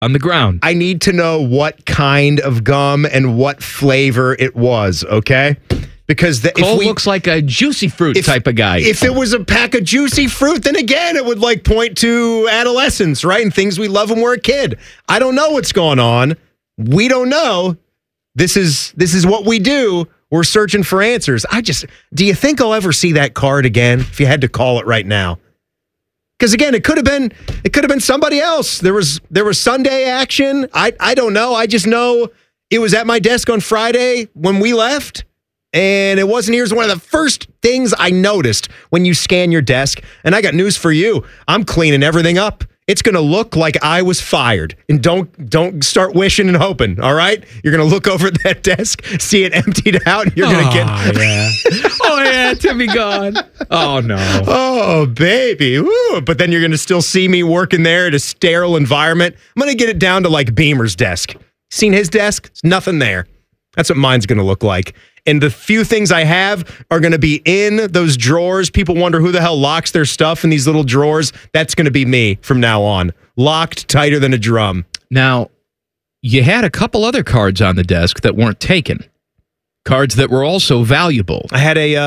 on the ground. I need to know what kind of gum and what flavor it was, okay? Because Cole looks like a juicy fruit type of guy. If it was a pack of juicy fruit, then again, it would like point to adolescence, right? And things we love when we're a kid. I don't know what's going on. We don't know. This is what we do. We're searching for answers. Do you think I'll ever see that card again if you had to call it right now? Because again, it could have been somebody else. There was Sunday action. I don't know. I just know it was at my desk on Friday when we left. And it wasn't here. It was one of the first things I noticed when you scan your desk. And I got news for you. I'm cleaning everything up. It's going to look like I was fired. And don't start wishing and hoping, all right? You're going to look over at that desk, see it emptied out, and you're going to get... Yeah. Oh, yeah, Timmy gone. Oh, no. Oh, baby. Woo. But then you're going to still see me working there at a sterile environment. I'm going to get it down to like Beamer's desk. Seen his desk? There's nothing there. That's what mine's going to look like. And the few things I have are going to be in those drawers. People wonder who the hell locks their stuff in these little drawers. That's going to be me from now on. Locked tighter than a drum. Now, you had a couple other cards on the desk that weren't taken. Cards that were also valuable. I had the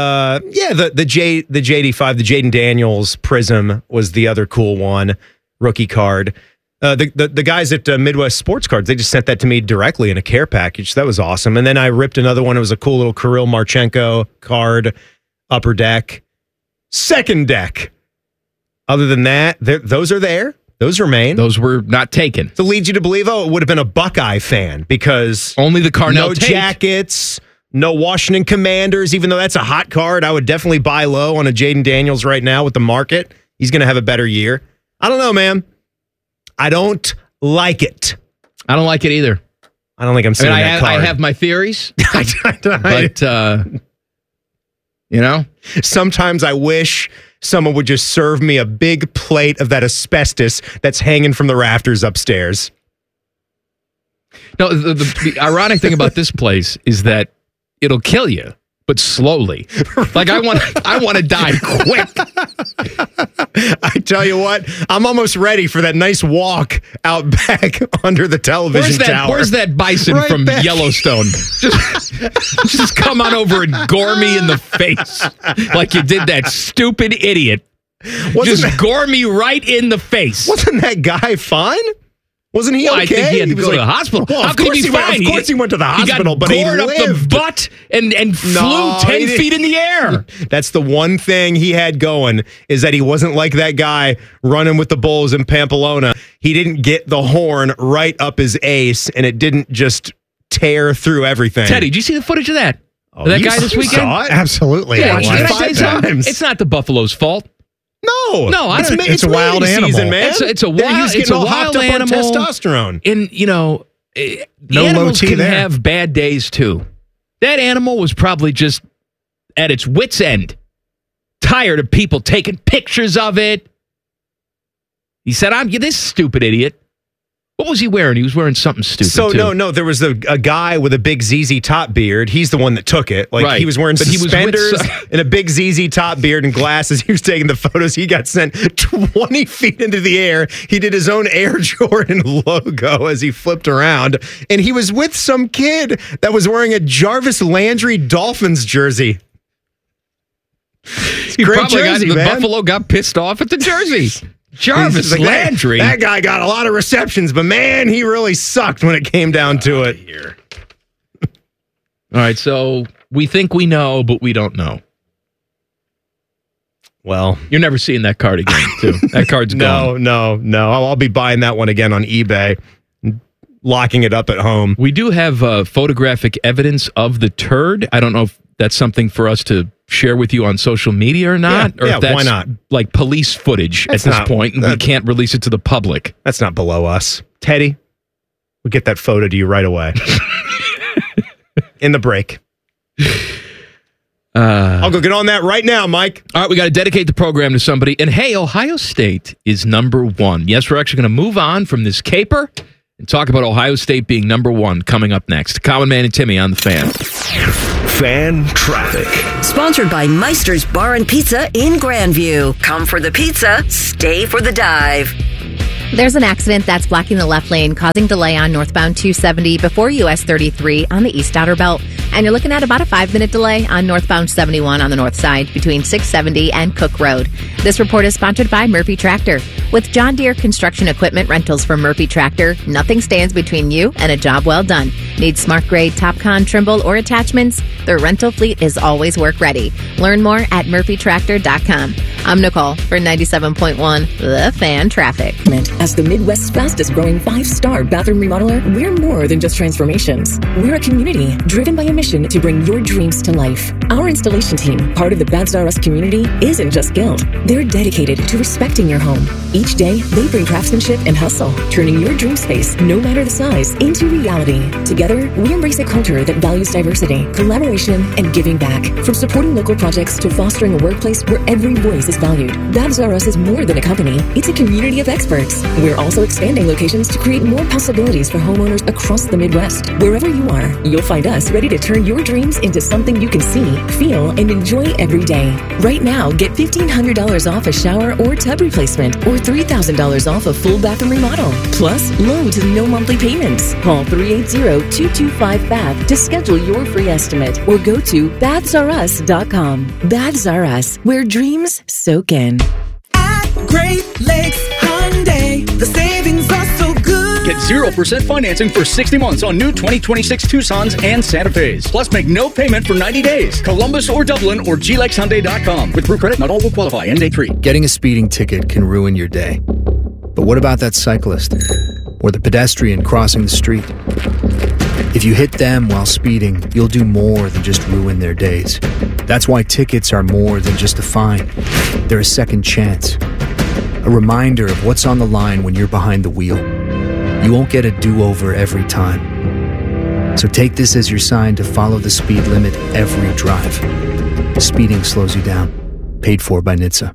JD5, the Jaden Daniels Prism was the other cool one. Rookie card. The guys at Midwest Sports Cards, they just sent that to me directly in a care package. That was awesome. And then I ripped another one. It was a cool little Kirill Marchenko card, upper deck, second deck. Other than that, those are there. Those remain. Those were not taken. To lead you to believe, it would have been a Buckeye fan because only the Carnell no Tate. Jackets, no Washington Commanders. Even though that's a hot card, I would definitely buy low on a Jaden Daniels right now with the market. He's going to have a better year. I don't know, man. I don't like it. I don't like it either. I don't think I'm seeing that card. I have my theories, but you know, sometimes I wish someone would just serve me a big plate of that asbestos that's hanging from the rafters upstairs. No, the ironic thing about this place is that it'll kill you, but slowly. Like I want to die quick. I tell you what, I'm almost ready for that nice walk out back under the television tower. Where's that bison right from back. Yellowstone? Just come on over and gore me in the face like you did that stupid idiot. Gore me right in the face. Wasn't that guy fine? Wasn't he okay? I think he had to go to the hospital. Well, How could he be fine? Of course he went to the hospital, but he gored up the butt and flew 10 feet in the air. That's the one thing he had going, is that he wasn't like that guy running with the bulls in Pamplona. He didn't get the horn right up his ace, and it didn't just tear through everything. Teddy, did you see the footage of that? That guy this weekend? Saw it? Absolutely. Yeah, it's not the Buffalo's fault. No, it's a wild animal, season, man. It's a wild animal. Testosterone, and you know, the animals can have bad days too. That animal was probably just at its wit's end, tired of people taking pictures of it. He said, "I'm this stupid idiot." What was he wearing? He was wearing something stupid. So too. no, there was a guy with a big ZZ Top beard. He's the one that took it. Like right. He was wearing suspenders and a big ZZ Top beard and glasses. He was taking the photos. He got sent 20 feet into the air. He did his own Air Jordan logo as he flipped around, and he was with some kid that was wearing a Jarvis Landry Dolphins jersey. Great jersey, the Buffalo got pissed off at the jersey. Jarvis like, Landry. That guy got a lot of receptions, but man, he really sucked when it came down to it. Here. All right, so we think we know, but we don't know. Well, you're never seeing that card again, too. That card's gone. No. I'll be buying that one again on eBay, locking it up at home. We do have photographic evidence of the turd. I don't know if that's something for us to share with you on social media or not, or if that's why not? Like police footage at this point, and we can't release it to the public. That's not below us. Teddy, we'll get that photo to you right away. In the break. I'll go get on that right now, Mike. All right, we got to dedicate the program to somebody. And hey, Ohio State is number one. Yes, we're actually going to move on from this caper and talk about Ohio State being number one coming up next. Common Man and Timmy on the Fan. Fan Traffic. Sponsored by Meister's Bar and Pizza in Grandview. Come for the pizza, stay for the dive. There's an accident that's blocking the left lane, causing delay on northbound 270 before US 33 on the east outer belt. And you're looking at about a 5-minute delay on northbound 71 on the north side between 670 and Cook Road. This report is sponsored by Murphy Tractor. With John Deere construction equipment rentals from Murphy Tractor, nothing stands between you and a job well done. Need smart grade Topcon, Trimble, or attachments? Their rental fleet is always work ready. Learn more at murphytractor.com. I'm Nicole for 97.1 The Fan Traffic. As the Midwest's fastest growing 5-star bathroom remodeler, we're more than just transformations. We're a community driven by a mission to bring your dreams to life. Our installation team, part of the Baths R Us community, isn't just skilled. They're dedicated to respecting your home. Each day, they bring craftsmanship and hustle, turning your dream space, no matter the size, into reality. Together, we embrace a culture that values diversity, collaboration, and giving back. From supporting local projects to fostering a workplace where every voice is valued. Baths R Us is more than a company. It's a community of experts. We're also expanding locations to create more possibilities for homeowners across the Midwest. Wherever you are, you'll find us ready to turn your dreams into something you can see, feel, and enjoy every day. Right now, get $1,500 off a shower or tub replacement or $3,000 off a full bathroom remodel. Plus, low to no monthly payments. Call 380-225-BATH to schedule your free estimate or go to bathsrus.com. Baths R Us, where dreams soak in. At Great Lakes Hyundai, the savings are so good. Get 0% financing for 60 months on new 2026 Tucsons and Santa Fe's. Plus, make no payment for 90 days. Columbus or Dublin or GLakesHyundai.com. With Proof Credit, not all will qualify. End date 3. Getting a speeding ticket can ruin your day. But what about that cyclist? Or the pedestrian crossing the street? If you hit them while speeding, you'll do more than just ruin their days. That's why tickets are more than just a fine. They're a second chance. A reminder of what's on the line when you're behind the wheel. You won't get a do-over every time. So take this as your sign to follow the speed limit every drive. Speeding slows you down. Paid for by NHTSA.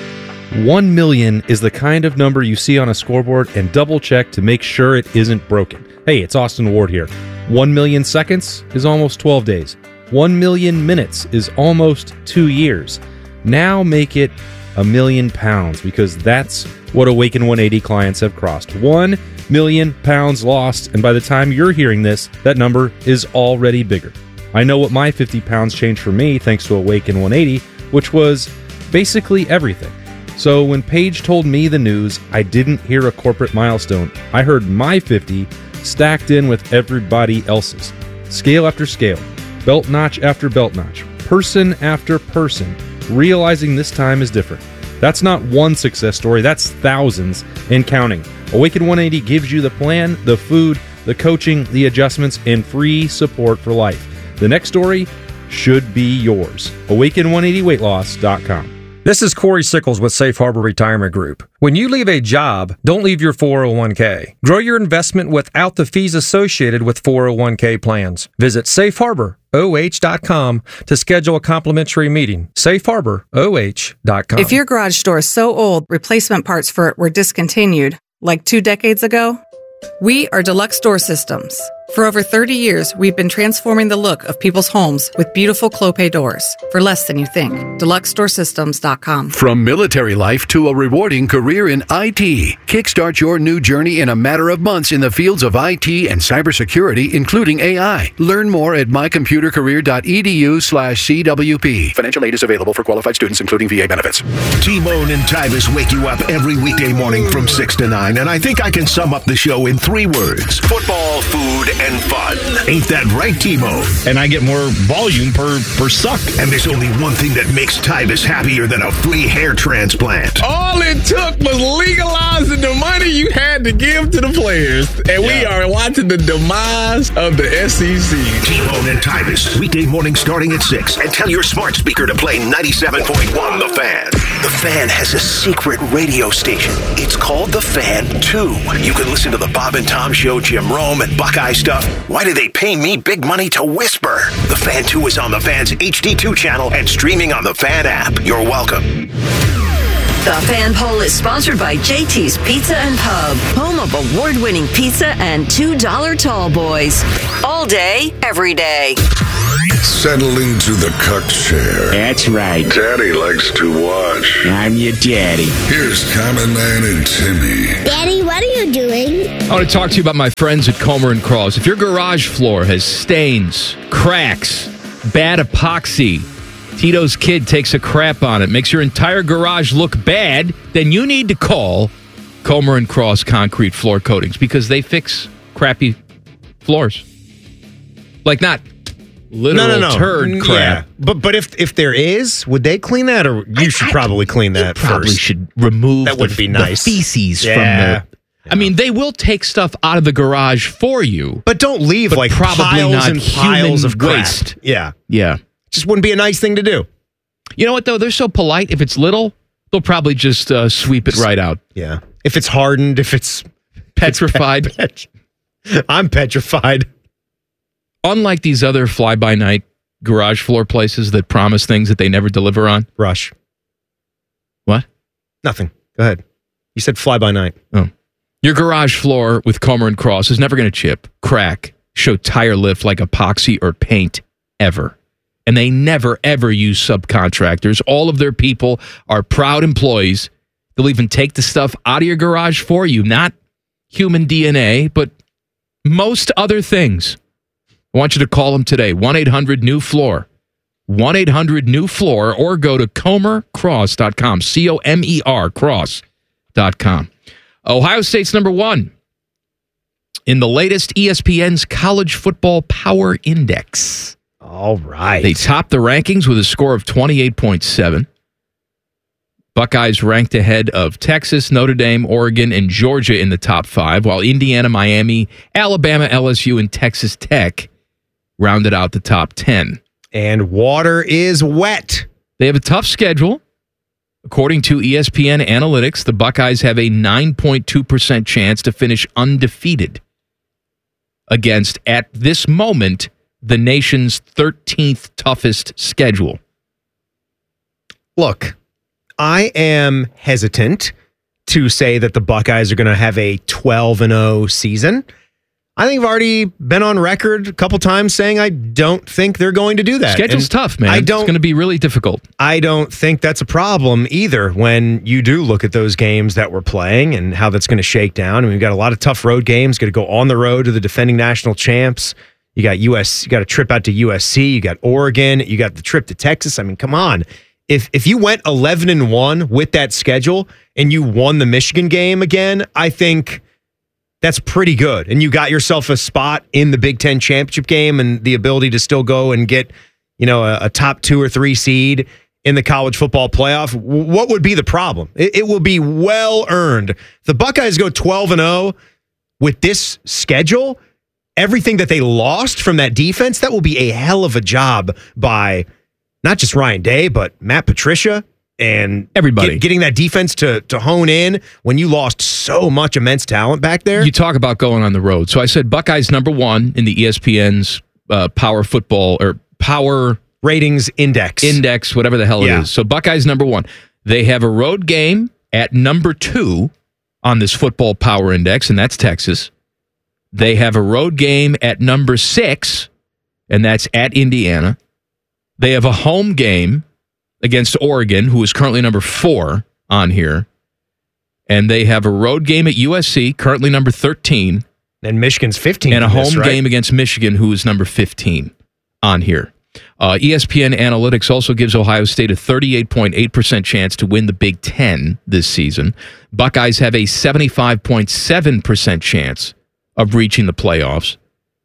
1 million is the kind of number you see on a scoreboard and double check to make sure it isn't broken. Hey, it's Austin Ward here. 1 million seconds is almost 12 days. 1 million minutes is almost 2 years. Now make it £1 million, because that's what Awaken 180 clients have crossed. 1 million pounds lost, and by the time you're hearing this, that number is already bigger. I know what my 50 pounds changed for me thanks to Awaken 180, which was basically everything. So when Paige told me the news, I didn't hear a corporate milestone. I heard my 50 stacked in with everybody else's. Scale after scale, belt notch after belt notch, person after person, realizing this time is different. That's not one success story, that's thousands and counting. Awaken 180 gives you the plan, the food, the coaching, the adjustments, and free support for life. The next story should be yours. Awaken180weightloss.com. This is Corey Sickles with Safe Harbor Retirement Group. When you leave a job, don't leave your 401k. Grow your investment without the fees associated with 401k plans. Visit safeharboroh.com to schedule a complimentary meeting. safeharboroh.com. If your garage door is so old, replacement parts for it were discontinued, like 2 decades ago, we are Deluxe Door Systems. For over 30 years, we've been transforming the look of people's homes with beautiful Clopay doors for less than you think. DeluxeDoorSystems.com. From military life to a rewarding career in IT, kickstart your new journey in a matter of months in the fields of IT and cybersecurity, including AI. Learn more at mycomputercareer.edu/CWP. Financial aid is available for qualified students, including VA benefits. T-Bone and Tybus wake you up every weekday morning from 6 to 9, and I think I can sum up the show in 3 words: football, food, and fun. Ain't that right, T-Bone? And I get more volume per suck. And there's only one thing that makes Tybus happier than a free hair transplant. All it took was legalizing the money you had to give to the players. And we are watching the demise of the SEC. T-Bone and Tybus, weekday morning starting at 6. And tell your smart speaker to play 97.1 The Fan. The Fan has a secret radio station. It's called The Fan 2. You can listen to the Bob and Tom Show, Jim Rome, and Buckeye stuff. Why do they pay me big money to whisper? The Fan 2 is on the Fan's HD2 channel and streaming on the Fan app. You're welcome. The Fan Poll is sponsored by JT's Pizza and Pub, home of award-winning pizza and $2 tall boys. All day, every day. Settle into the cuck chair. That's right. Daddy likes to watch. I'm your daddy. Here's Common Man and Timmy. Daddy, what what are you doing? I want to talk to you about my friends at Comer & Cross. If your garage floor has stains, cracks, bad epoxy, Tito's kid takes a crap on it, makes your entire garage look bad, then you need to call Comer & Cross Concrete Floor Coatings because they fix crappy floors. Like not literal turd crap. Yeah. But if there is, would they clean that, or you should probably clean that probably first? Should remove that would be nice. The feces from the... I mean, they will take stuff out of the garage for you. But don't leave like probably piles not and piles of crap. waste. Yeah. Yeah. Just wouldn't be a nice thing to do. You know what, though? They're so polite. If it's little, they'll probably just sweep it right out. Yeah. If it's hardened, if it's petrified. I'm petrified. Unlike these other fly-by-night garage floor places that promise things that they never deliver on. Rush. What? Nothing. Go ahead. You said fly-by-night. Oh. Your garage floor with Comer & Cross is never going to chip, crack, show tire lift like epoxy or paint ever. And they never, ever use subcontractors. All of their people are proud employees. They'll even take the stuff out of your garage for you. Not human DNA, but most other things. I want you to call them today. 1-800-NEW-FLOOR. 1-800-NEW-FLOOR or go to comercross.com. C-O-M-E-R cross.com. Ohio State's number one in the latest ESPN's College Football Power Index. All right. They topped the rankings with a score of 28.7. Buckeyes ranked ahead of Texas, Notre Dame, Oregon, and Georgia in the top 5, while Indiana, Miami, Alabama, LSU, and Texas Tech rounded out the top 10. And water is wet. They have a tough schedule. According to ESPN Analytics, the Buckeyes have a 9.2% chance to finish undefeated against, at this moment, the nation's 13th toughest schedule. Look, I am hesitant to say that the Buckeyes are going to have a 12-0 season. I think I've already been on record a couple times saying I don't think they're going to do that. Schedule's tough, man. It's going to be really difficult. I don't think that's a problem either when you do look at those games that we're playing and how that's going to shake down. I mean, we've got a lot of tough road games. Got to go on the road to the defending national champs. You got you got a trip out to USC. You got Oregon. You got the trip to Texas. I mean, come on. If you went 11-1 with that schedule and you won the Michigan game again, I think that's pretty good. And you got yourself a spot in the Big Ten championship game and the ability to still go and get, a top 2 or 3 seed in the college football playoff. What would be the problem? It will be well earned. The Buckeyes go 12-0 with this schedule. Everything that they lost from that defense, that will be a hell of a job by not just Ryan Day, but Matt Patricia and everybody getting that defense to hone in when you lost so much immense talent back there. You talk about going on the road. So I said Buckeyes number one in the ESPN's power football or power ratings index, whatever the hell it is. So Buckeyes number one. They have a road game at number 2 on this football power index, and that's Texas. They have a road game at number 6, and that's at Indiana. They have a home game against Oregon, who is currently number 4 on here. And they have a road game at USC, currently number 13. And Michigan's 15. And a home game against Michigan, who is number 15 on here. ESPN Analytics also gives Ohio State a 38.8% chance to win the Big Ten this season. Buckeyes have a 75.7% chance of reaching the playoffs,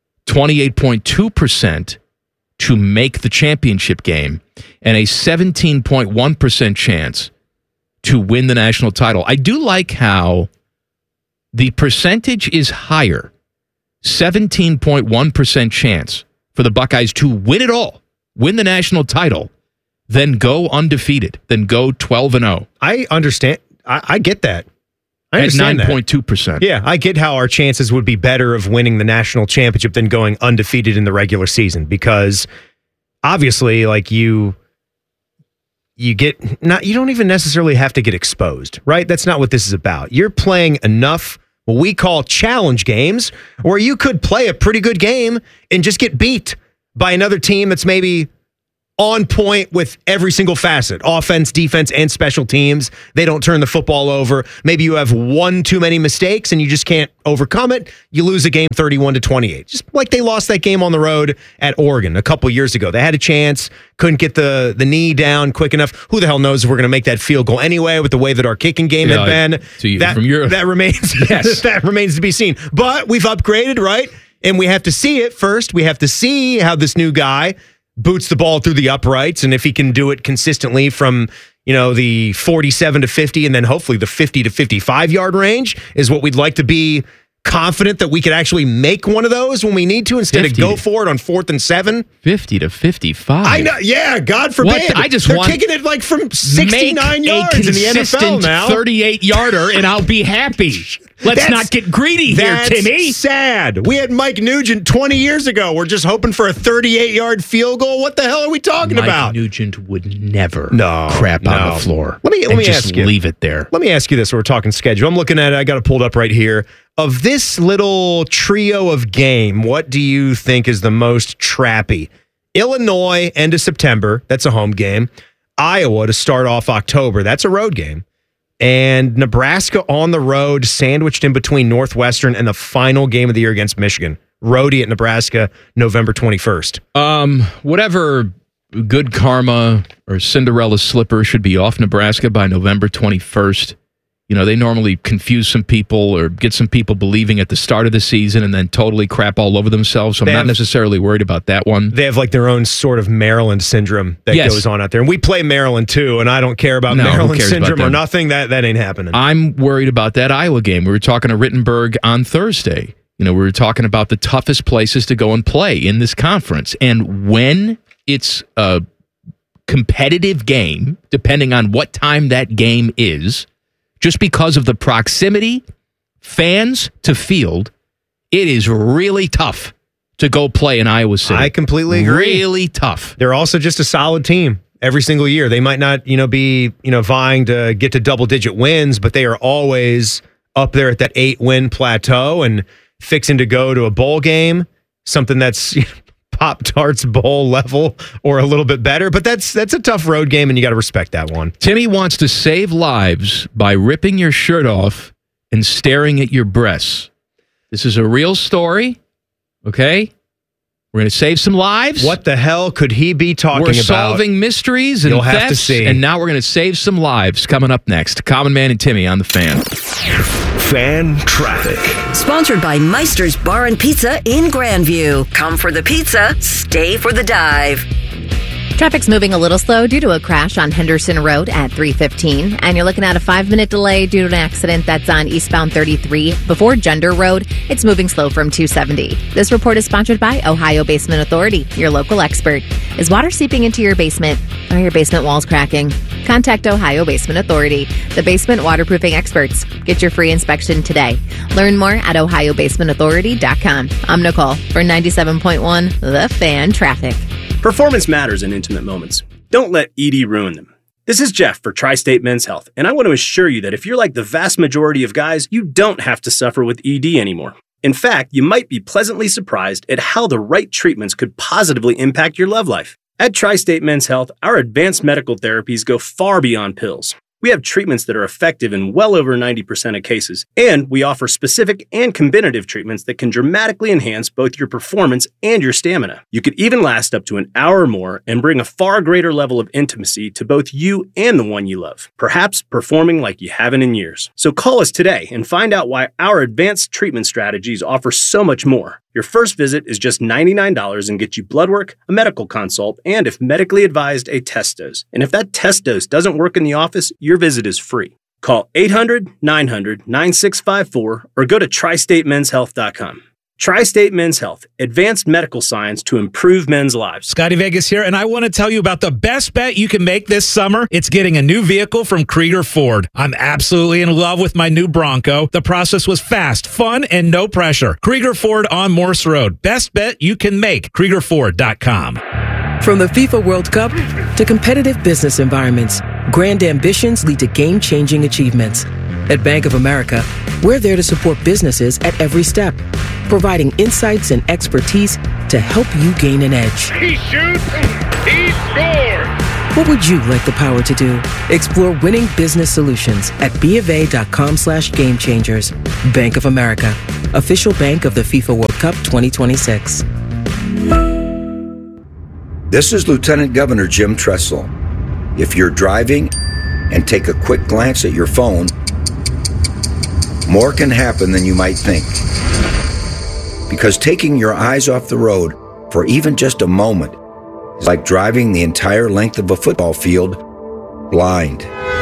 28.2% to make the championship game, and a 17.1% chance to win the national title. I do like how the percentage is higher, 17.1% chance for the Buckeyes to win it all, win the national title, then go undefeated, then go 12-0. I understand. I get that. I understand at 9.2%. Yeah, I get how our chances would be better of winning the national championship than going undefeated in the regular season, because obviously, like you don't even necessarily have to get exposed, right? That's not what this is about. You're playing enough what we call challenge games where you could play a pretty good game and just get beat by another team that's maybe on point with every single facet, offense, defense, and special teams. They don't turn the football over. Maybe you have one too many mistakes and you just can't overcome it. You lose a game 31-28. Just like they lost that game on the road at Oregon a couple years ago. They had a chance, couldn't get the knee down quick enough. Who the hell knows if we're going to make that field goal anyway with the way that our kicking game had been. That remains yes. That remains to be seen. But we've upgraded, right? And we have to see it first. We have to see how this new guy boots the ball through the uprights, and if he can do it consistently from, the 47 to 50 and then hopefully the 50 to 55 yard range is what we'd like to be confident that we could actually make one of those when we need to instead of go for it on 4th and 7. 50 to 55. I know. Yeah, God forbid. They're kicking it like from 69 yards in the NFL now. 38 yarder, and I'll be happy. Let's not get greedy here, Timmy. That's sad. We had Mike Nugent 20 years ago. We're just hoping for a 38-yard field goal. What the hell are we talking about? Mike Nugent would never crap on the floor. Let me ask you. Leave it there. Let me ask you this. We're talking schedule. I'm looking at it. I got it pulled up right here. Of this little trio of game, what do you think is the most trappy? Illinois, end of September. That's a home game. Iowa to start off October. That's a road game. And Nebraska on the road, sandwiched in between Northwestern and the final game of the year against Michigan. Roadie at Nebraska, November 21st. Whatever good karma or Cinderella slipper should be off Nebraska by November 21st. They normally confuse some people or get some people believing at the start of the season and then totally crap all over themselves. So I'm not necessarily worried about that one. They have like their own sort of Maryland syndrome that goes on out there. And we play Maryland too, and I don't care about Maryland syndrome or nothing. That ain't happening. I'm worried about that Iowa game. We were talking to Rittenberg on Thursday. We were talking about the toughest places to go and play in this conference. And when it's a competitive game, depending on what time that game is, just because of the proximity, fans to field, it is really tough to go play in Iowa City. I completely agree. Really tough. They're also just a solid team every single year. They might not, be, vying to get to double-digit wins, but they are always up there at that 8-win plateau and fixing to go to a bowl game, something that's Pop-Tarts Bowl level or a little bit better, but that's a tough road game, and you got to respect that one. Timmy wants to save lives by ripping your shirt off and staring at your breasts. This is a real story, okay? We're going to save some lives. What the hell could he be talking about? We're solving mysteries and You'll thefts, have to see. And now we're going to save some lives. Coming up next, Common Man and Timmy on The Fan. Fan Traffic. Sponsored by Meister's Bar and Pizza in Grandview. Come for the pizza, stay for the dive. Traffic's moving a little slow due to a crash on Henderson Road at 3:15, and you're looking at a 5-minute delay due to an accident that's on eastbound 33 before Gender Road. It's moving slow from 270. This report is sponsored by Ohio Basement Authority, your local expert. Is water seeping into your basement? Are your basement walls cracking? Contact Ohio Basement Authority, the basement waterproofing experts. Get your free inspection today. Learn more at ohiobasementauthority.com. I'm Nicole for 97.1 The Fan Traffic. Performance matters in intimate moments. Don't let ED ruin them. This is Jeff for Tri-State Men's Health, and I want to assure you that if you're like the vast majority of guys, you don't have to suffer with ED anymore. In fact, you might be pleasantly surprised at how the right treatments could positively impact your love life. At Tri-State Men's Health, our advanced medical therapies go far beyond pills. We have treatments that are effective in well over 90% of cases, and we offer specific and combinative treatments that can dramatically enhance both your performance and your stamina. You could even last up to an hour or more and bring a far greater level of intimacy to both you and the one you love, perhaps performing like you haven't in years. So call us today and find out why our advanced treatment strategies offer so much more. Your first visit is just $99 and gets you blood work, a medical consult, and if medically advised, a test dose. And if that test dose doesn't work in the office, your visit is free. Call 800-900-9654 or go to tristatemenshealth.com. Tri-State Men's Health, advanced medical science to improve men's lives. Scotty Vegas here, and I want to tell you about the best bet you can make this summer. It's getting a new vehicle from Krieger Ford. I'm absolutely in love with my new Bronco. The process was fast, fun, and no pressure. Krieger Ford on Morse Road. Best bet you can make. KriegerFord.com. From the FIFA World Cup to competitive business environments, grand ambitions lead to game-changing achievements. At Bank of America, we're there to support businesses at every step, providing insights and expertise to help you gain an edge. He shoots. He scored! What would you like the power to do? Explore winning business solutions at BofA.com/gamechangers. Bank of America, official bank of the FIFA World Cup 2026. This is Lieutenant Governor Jim Tressel. If you're driving and take a quick glance at your phone, more can happen than you might think. Because taking your eyes off the road for even just a moment is like driving the entire length of a football field blind.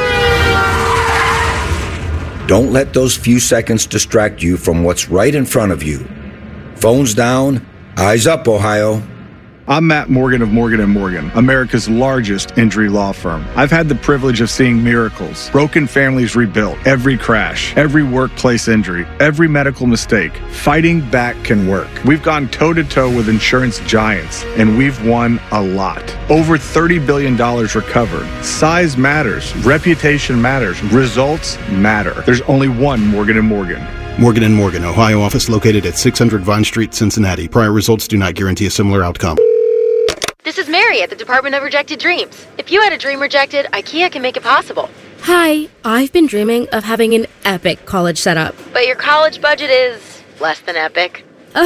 Don't let those few seconds distract you from what's right in front of you. Phones down, eyes up, Ohio. I'm Matt Morgan of Morgan & Morgan, America's largest injury law firm. I've had the privilege of seeing miracles, broken families rebuilt, every crash, every workplace injury, every medical mistake. Fighting back can work. We've gone toe-to-toe with insurance giants, and we've won a lot. Over $30 billion recovered. Size matters. Reputation matters. Results matter. There's only one Morgan & Morgan. Morgan & Morgan, Ohio office located at 600 Vine Street, Cincinnati. Prior results do not guarantee a similar outcome. This is Mary at the Department of Rejected Dreams. If you had a dream rejected, IKEA can make it possible. Hi, I've been dreaming of having an epic college setup. But your college budget is less than epic.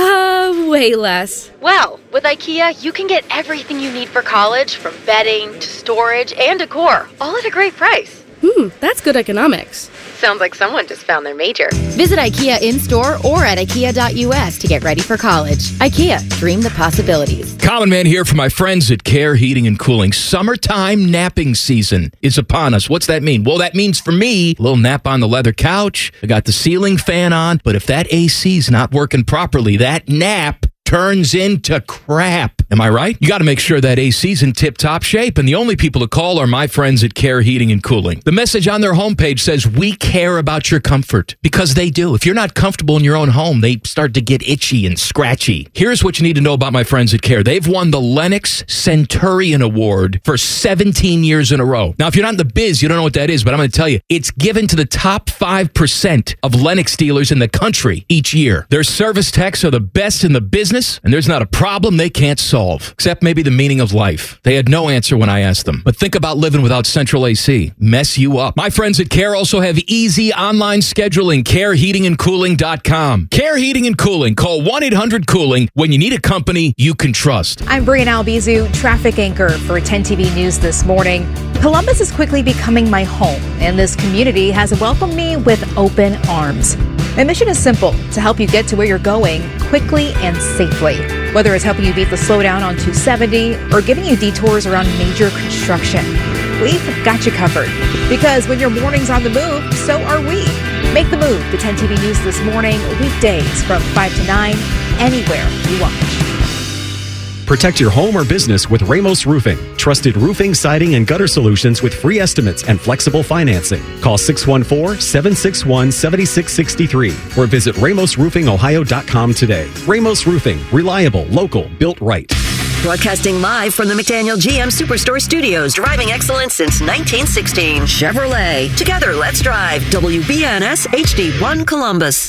Way less. Well, with IKEA, you can get everything you need for college, from bedding to storage and decor, all at a great price. That's good economics. Sounds like someone just found their major. Visit IKEA in-store or at IKEA.us to get ready for college. IKEA, dream the possibilities. Common Man here for my friends at Care Heating and Cooling. Summertime napping season is upon us. What's that mean? Well, that means for me, a little nap on the leather couch. I got the ceiling fan on, but if that AC's not working properly, that nap turns into crap. Am I right? You got to make sure that AC's in tip-top shape, and the only people to call are my friends at Care Heating and Cooling. The message on their homepage says, we care about your comfort, because they do. If you're not comfortable in your own home, they start to get itchy and scratchy. Here's what you need to know about my friends at Care. They've won the Lennox Centurion Award for 17 years in a row. Now, if you're not in the biz, you don't know what that is, but I'm going to tell you, it's given to the top 5% of Lennox dealers in the country each year. Their service techs are the best in the business, and there's not a problem they can't solve, except maybe the meaning of life. They had no answer when I asked them. But think about living without central AC. Mess you up. My friends at Care also have easy online scheduling. CareHeatingandCooling.com. Care Heating and Cooling. Call 1-800-COOLING when you need a company you can trust. I'm Brian Albizu, traffic anchor for 10 TV News this morning. Columbus is quickly becoming my home, and this community has welcomed me with open arms. My mission is simple, to help you get to where you're going quickly and safely. Whether it's helping you beat the slowdown on 270 or giving you detours around major construction, we've got you covered. Because when your morning's on the move, so are we. Make the move to 10 TV News this morning, weekdays from 5 to 9, anywhere you watch. Protect your home or business with Ramos Roofing. Trusted roofing, siding, and gutter solutions with free estimates and flexible financing. Call 614-761-7663 or visit RamosRoofingOhio.com today. Ramos Roofing. Reliable, local, built right. Broadcasting live from the McDaniel GM Superstore Studios. Driving excellence since 1916. Chevrolet. Together, let's drive. WBNS HD1 Columbus.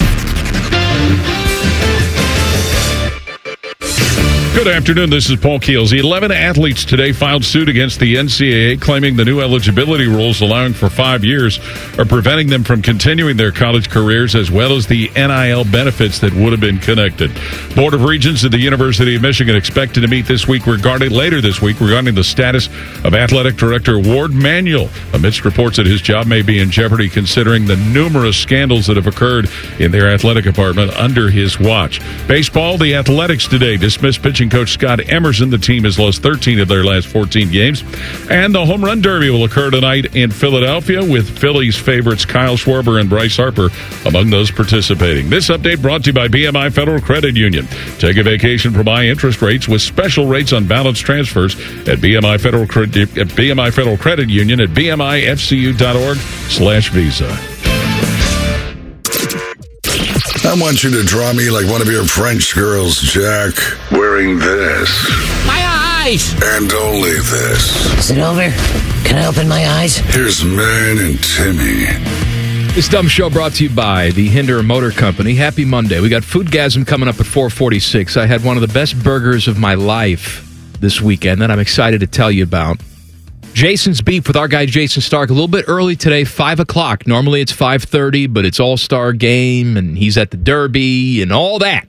Good afternoon. This is Paul Keels. 11 athletes today filed suit against the NCAA, claiming the new eligibility rules allowing for 5 years are preventing them from continuing their college careers, as well as the NIL benefits that would have been connected. Board of Regents at the University of Michigan expected to meet later this week regarding the status of athletic director Ward Manuel, amidst reports that his job may be in jeopardy considering the numerous scandals that have occurred in their athletic department under his watch. Baseball, the Athletics today dismissed pitching coach Scott Emerson. The team has lost 13 of their last 14 games. And the Home Run Derby will occur tonight in Philadelphia, with Phillies favorites Kyle Schwarber and Bryce Harper among those participating. This update brought to you by BMI Federal Credit Union. Take a vacation from high interest rates with special rates on balance transfers at BMI Federal Credit Union at bmifcu.org/visa. I want you to draw me like one of your French girls, Jack, wearing this. My eyes! And only this. Is it over? Can I open my eyes? Here's Man and Timmy. This dumb show brought to you by the Hinder Motor Company. Happy Monday. We got Foodgasm coming up at 4:46. I had one of the best burgers of my life this weekend that I'm excited to tell you about. Jason's beef with our guy Jason Stark a little bit early today, 5 o'clock. Normally it's 5:30, but it's All-Star game, and he's at the Derby and all that.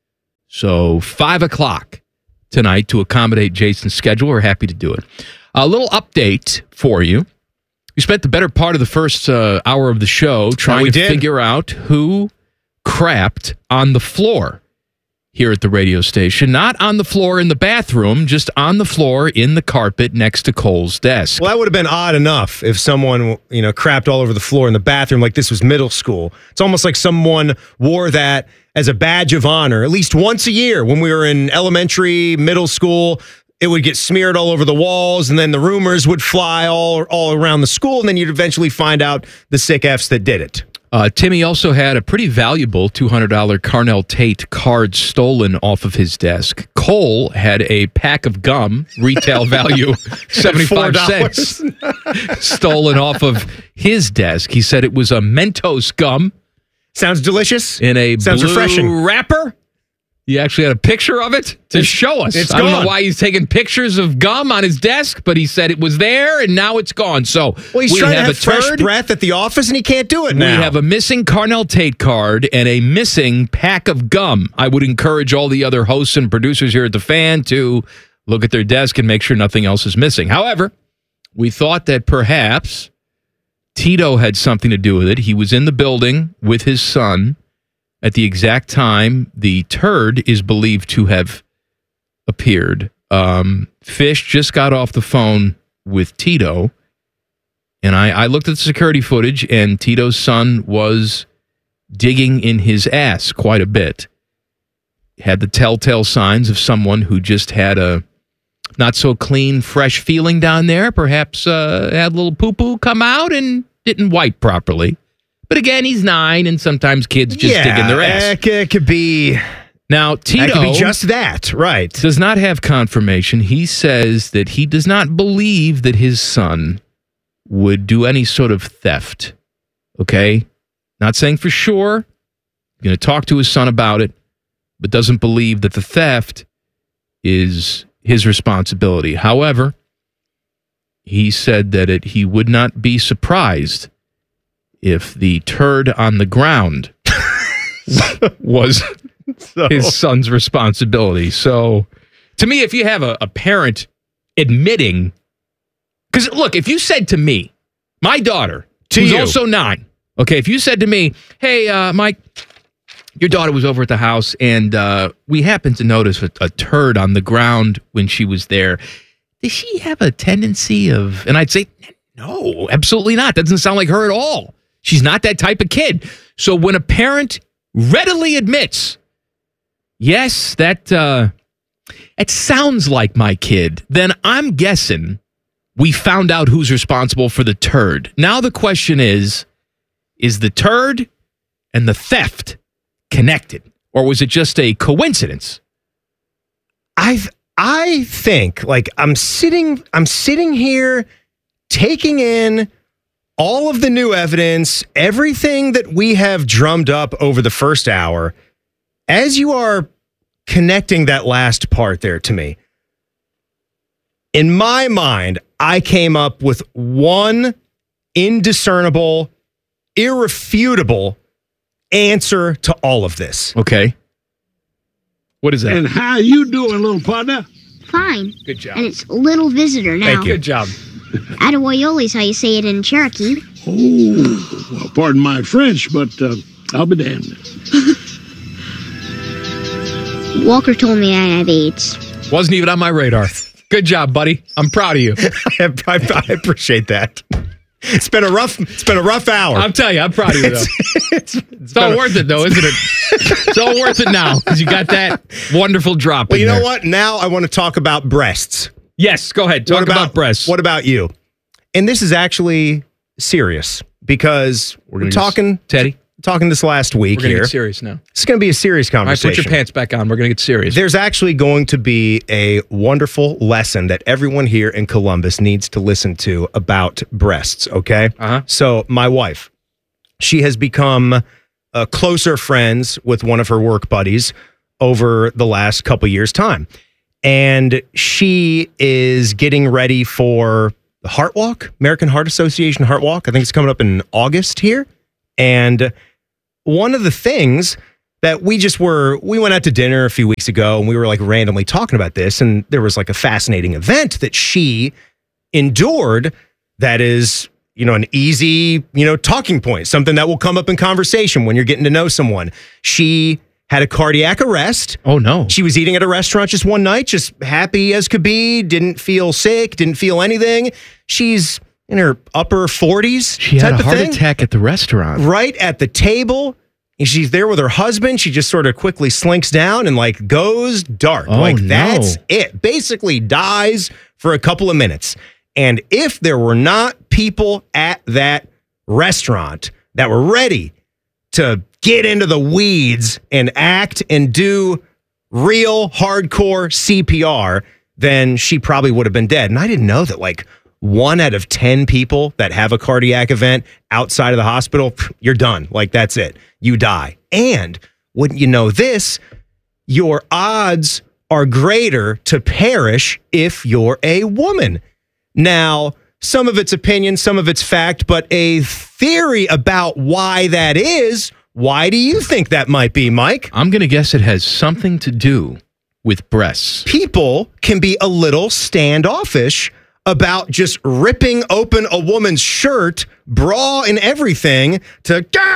So 5 o'clock tonight to accommodate Jason's schedule. We're happy to do it. A little update for you. We spent the better part of the first hour of the show trying to figure out who crapped on the floor here at the radio station. Not on the floor in the bathroom, just on the floor in the carpet next to Cole's desk. Well, that would have been odd enough if someone, crapped all over the floor in the bathroom like this was middle school. It's almost like someone wore that as a badge of honor at least once a year. When we were in elementary, middle school, it would get smeared all over the walls, and then the rumors would fly all around the school, and then you'd eventually find out the sick Fs that did it. Timmy also had a pretty valuable $200 Carnell Tate card stolen off of his desk. Cole had a pack of gum, retail value 75 cents, stolen off of his desk. He said it was a Mentos gum. Sounds delicious. In a Sounds blue refreshing wrapper. He actually had a picture of it to show us. I don't know why he's taking pictures of gum on his desk, but he said it was there, and now it's gone. So he's trying to have fresh breath at the office, and he can't do it now. We have a missing Carnell Tate card and a missing pack of gum. I would encourage all the other hosts and producers here at The Fan to look at their desk and make sure nothing else is missing. However, we thought that perhaps Tito had something to do with it. He was in the building with his son at the exact time the turd is believed to have appeared. Fish just got off the phone with Tito, and I looked at the security footage, and Tito's son was digging in his ass quite a bit. Had the telltale signs of someone who just had a not so clean, fresh feeling down there. Perhaps had a little poo-poo come out and didn't wipe properly. But again, he's 9, and sometimes kids just dig in their ass. It could be. Now, Tito could be just that, right? Does not have confirmation. He says that he does not believe that his son would do any sort of theft. Okay? Not saying for sure. Going to talk to his son about it, but doesn't believe that the theft is his responsibility. However, he said that he would not be surprised if the turd on the ground was his son's responsibility. So, to me, if you have a parent admitting, because look, if you said to me, my daughter, who's also 9, okay, if you said to me, hey, Mike, your daughter was over at the house, and we happened to notice a turd on the ground when she was there. Does she have a tendency of, and I'd say, no, absolutely not. Doesn't sound like her at all. She's not that type of kid. So when a parent readily admits, yes, that it sounds like my kid, then I'm guessing we found out who's responsible for the turd. Now the question is the turd and the theft connected, or was it just a coincidence? I think, like, I'm sitting here taking in all of the new evidence, everything that we have drummed up over the first hour, as you are connecting that last part there to me. In my mind, I came up with one indiscernible, irrefutable answer to all of this. Okay. What is that? And how you doing, little partner? Fine. Good job. And it's little visitor now. Thank you. Good job. Atawoyoli's how you say it in Cherokee. Oh, well, pardon my French, but I'll be damned. Walker told me I have AIDS. Wasn't even on my radar. Good job, buddy. I'm proud of you. I appreciate that. It's been a rough hour. I'm telling you, I'm proud of you, though. It's all worth it, though, isn't it? It's all worth it now, because you got that wonderful drop Well, in you know there. what? Now I want to talk about breasts. Yes, go ahead. Talk about breasts. What about you? And this is actually serious, because we're talking this last week We're going to here. get serious now. It's going to be a serious conversation. All right, put your pants back on. We're going to get serious. There's actually going to be a wonderful lesson that everyone here in Columbus needs to listen to about breasts, okay? So my wife, she has become closer friends with one of her work buddies over the last couple years' time. and she is getting ready for the Heart Walk, American Heart Association Heart Walk. I think it's coming up in August here. And one of the things that we went out to dinner a few weeks ago and we were like randomly talking about this. And there was like a fascinating event that she endured that is, an easy, talking point, something that will come up in conversation when you're getting to know someone. She had a cardiac arrest. Oh, no. She was eating at a restaurant just one night, just happy as could be, didn't feel sick, didn't feel anything. She's in her upper 40s. She had a heart attack at the restaurant. Right at the table. And she's there with her husband. She just sort of quickly slinks down and goes dark. That's it. Basically dies for a couple of minutes. And if there were not people at that restaurant that were ready to get into the weeds and act and do real hardcore CPR, then she probably would have been dead. And I didn't know that 1 out of 10 people that have a cardiac event outside of the hospital, you're done. That's it. You die. And wouldn't you know this, your odds are greater to perish if you're a woman. Now, some of it's opinion, some of it's fact, but a theory about why that is. Why do you think that might be, Mike? I'm going to guess it has something to do with breasts. People can be a little standoffish about just ripping open a woman's shirt, bra and everything to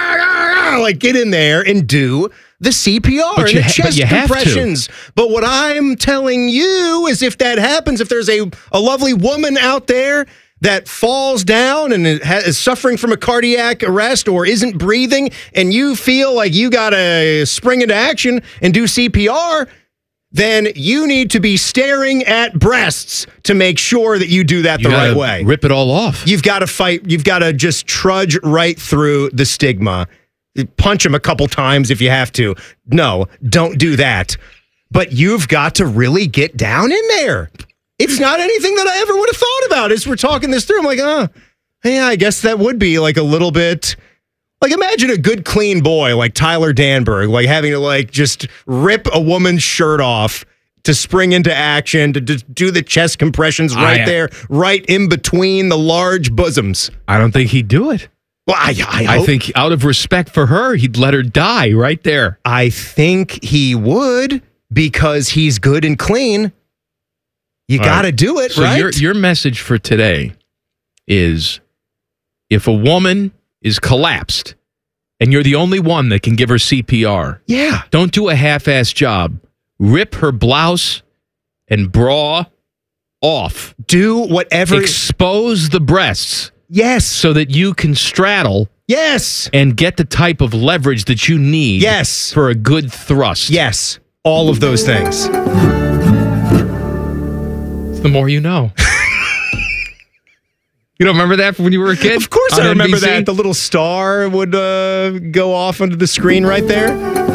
get in there and do the CPR and the chest compressions. But what I'm telling you is if that happens, if there's a lovely woman out there that falls down and is suffering from a cardiac arrest or isn't breathing, and you feel like you got to spring into action and do CPR, then you need to be staring at breasts to make sure that you do that the right way. Rip it all off. You've got to fight. You've got to just trudge right through the stigma. Punch them a couple times if you have to. No, don't do that. But you've got to really get down in there. It's not anything that I ever would have thought about as we're talking this through. I'm like, yeah, I guess that would be a little bit. Imagine a good, clean boy like Tyler Danberg, having to just rip a woman's shirt off to spring into action, to do the chest compressions there, right in between the large bosoms. I don't think he'd do it. Well, I think out of respect for her, he'd let her die right there. I think he would because he's good and clean. You got to do it, so right? Your message for today is if a woman is collapsed and you're the only one that can give her CPR, don't do a half-ass job. Rip her blouse and bra off. Do whatever. Expose the breasts. Yes. So that you can straddle. Yes. And get the type of leverage that you need. Yes. For a good thrust. Yes. All of those things. The more you know. You don't remember that from when you were a kid? Of course I remember that. The little star would go off onto the screen right there.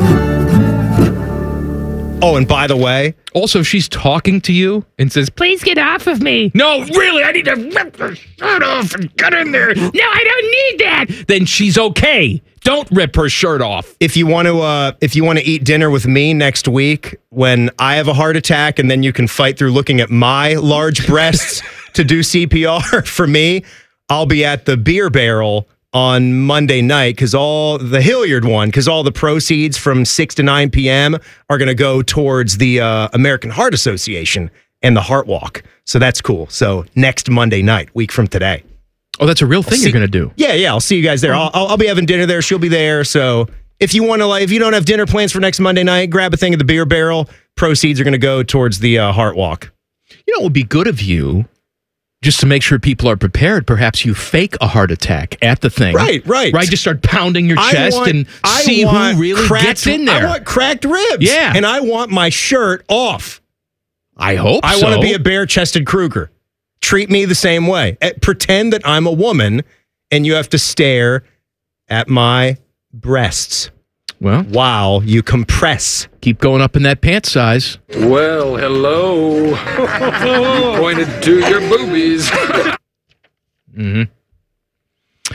Oh, and by the way. Also, if she's talking to you and says, please get off of me. No, really, I need to rip her shirt off and get in there. No, I don't need that. Then she's okay. Don't rip her shirt off. If you want to eat dinner with me next week when I have a heart attack, and then you can fight through looking at my large breasts to do CPR for me, I'll be at the Beer Barrel on Monday night because all the Hilliard one, because all the proceeds from 6 to 9 p.m. are going to go towards the American Heart Association and the Heart Walk. So that's cool. So next Monday night, week from today. Oh, that's a real thing you're going to do. Yeah. I'll see you guys there. I'll be having dinner there. She'll be there. So if you want to, if you don't have dinner plans for next Monday night, grab a thing at the Beer Barrel. Proceeds are going to go towards the Heart Walk. You know, it would be good of you, just to make sure people are prepared, perhaps you fake a heart attack at the thing. Right. Just start pounding your chest and see who really gets in there. I want cracked ribs. Yeah. And I want my shirt off. I hope I want to be a bare-chested Kruger. Treat me the same way. Pretend that I'm a woman and you have to stare at my breasts. Well, while you compress. Keep going up in that pant size. Well, hello. You pointed to your boobies. Mm-hmm.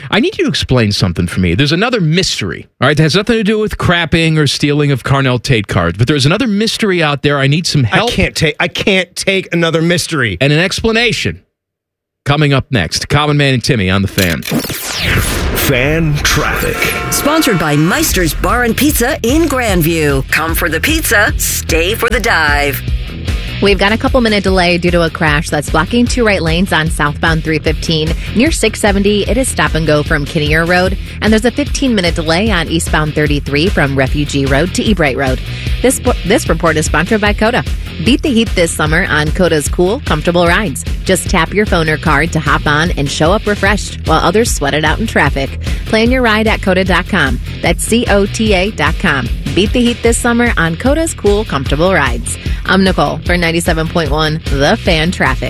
I need you to explain something for me. There's another mystery, all right, that has nothing to do with crapping or stealing of Carnell Tate cards, but there's another mystery out there. I need some help. I can't take another mystery. And an explanation. Coming up next, Common Man and Timmy on The Fan. Fan Traffic. Sponsored by Meister's Bar and Pizza in Grandview. Come for the pizza, stay for the dive. We've got a couple-minute delay due to a crash that's blocking 2 right lanes on southbound 315. Near 670, it is stop and go from Kinnear Road. And there's a 15-minute delay on eastbound 33 from Refugee Road to Ebright Road. This report is sponsored by Coda. Beat the heat this summer on Coda's cool, comfortable rides. Just tap your phone or card to hop on and show up refreshed while others sweat it out in traffic. Plan your ride at Coda.com. That's COTA.com. Beat the heat this summer on Coda's cool, comfortable rides. I'm Nicole for 97.1 The Fan Traffic.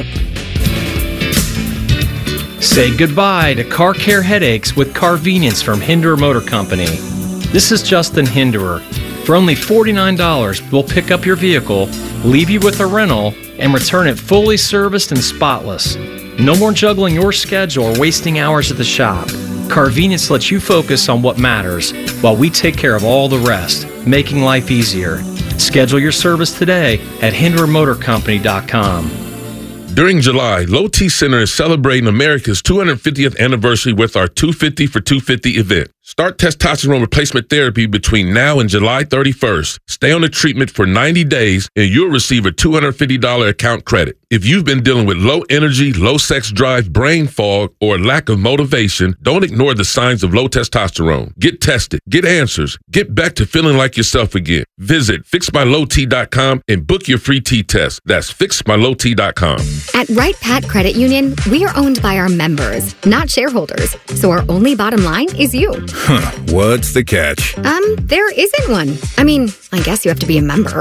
Say goodbye to car care headaches with Carvenience from Hinderer Motor Company. This is Justin Hinderer. For only $49, we'll pick up your vehicle, leave you with a rental, and return it fully serviced and spotless. No more juggling your schedule or wasting hours at the shop. Carvenience lets you focus on what matters while we take care of all the rest, making life easier. Schedule your service today at HindererMotorCompany.com. During July, Low T Center is celebrating America's 250th anniversary with our 250 for 250 event. Start testosterone replacement therapy between now and July 31st. Stay on the treatment for 90 days and you'll receive a $250 account credit. If you've been dealing with low energy, low sex drive, brain fog, or lack of motivation, don't ignore the signs of low testosterone. Get tested, get answers, get back to feeling like yourself again. Visit FixMyLowT.com and book your free T test. That's FixMyLowT.com. At Wright Pat Credit Union, we are owned by our members, not shareholders. So our only bottom line is you. Huh, what's the catch? There isn't one. I mean, I guess you have to be a member.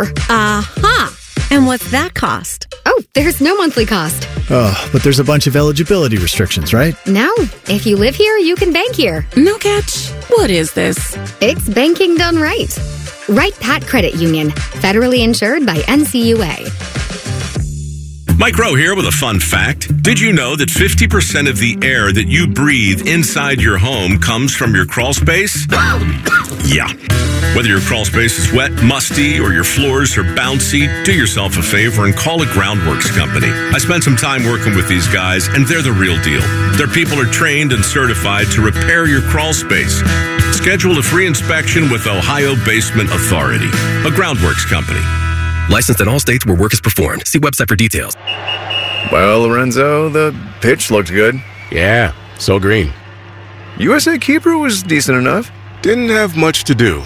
And what's that cost? Oh, there's no monthly cost. Oh, but there's a bunch of eligibility restrictions, right? No. If you live here, you can bank here. No catch. What is this? It's banking done right. Wright Pat Credit Union, federally insured by NCUA. Mike Rowe here with a fun fact. Did you know that 50% of the air that you breathe inside your home comes from your crawl space? Yeah. Whether your crawl space is wet, musty, or your floors are bouncy, do yourself a favor and call a Groundworks company. I spent some time working with these guys, and they're the real deal. Their people are trained and certified to repair your crawl space. Schedule a free inspection with Ohio Basement Authority, a Groundworks company. Licensed in all states where work is performed. See website for details. Well, Lorenzo, the pitch looked good. Yeah, so green. USA keeper was decent enough. Didn't have much to do.